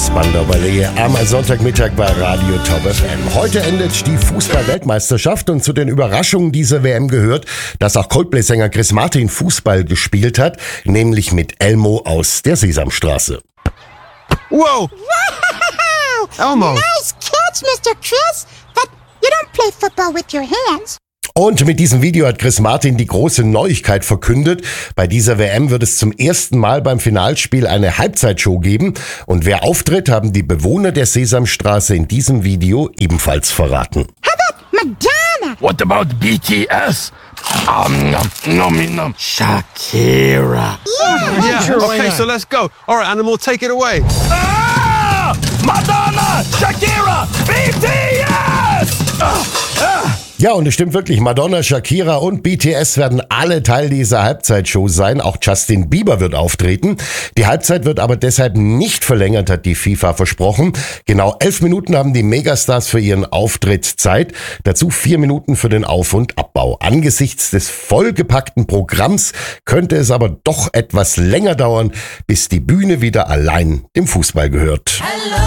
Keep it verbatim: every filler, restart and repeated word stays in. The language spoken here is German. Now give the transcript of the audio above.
Spandau-Ballet am Sonntagmittag bei Radio Top F M. Heute endet die Fußball-Weltmeisterschaft und zu den Überraschungen dieser W M gehört, dass auch Coldplay-Sänger Chris Martin Fußball gespielt hat, nämlich mit Elmo aus der Sesamstraße. Wow! Wow! Elmo! Nice catch, Mister Chris! But you don't play football with your hands. Und mit diesem Video hat Chris Martin die große Neuigkeit verkündet. Bei dieser W M wird es zum ersten Mal beim Finalspiel eine Halbzeitshow geben. Und wer auftritt, haben die Bewohner der Sesamstraße in diesem Video ebenfalls verraten. How about Madonna? What about B T S? Um, nom, nom, nom. Shakira. Yeah, Sure, why okay, not? so let's go. All right, Animal, take it away. Ah! Madonna! Shakira! B T S! Ah, ah. Ja, und es stimmt wirklich, Madonna, Shakira und B T S werden alle Teil dieser Halbzeitshow sein. Auch Justin Bieber wird auftreten. Die Halbzeit wird aber deshalb nicht verlängert, hat die FIFA versprochen. Genau elf Minuten haben die Megastars für ihren Auftritt Zeit. Dazu vier Minuten für den Auf- und Abbau. Angesichts des vollgepackten Programms könnte es aber doch etwas länger dauern, bis die Bühne wieder allein dem Fußball gehört. Hello.